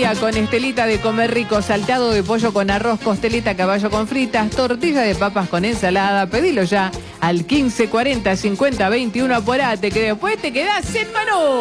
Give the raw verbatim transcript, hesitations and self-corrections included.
día con Estelita de Comer Rico, saltado de pollo con arroz, costeleta a caballo con fritas, tortilla de papas con ensalada. Pedilo ya al quince cuarenta cincuenta veintiuno. Apurate que después te quedás sin menú.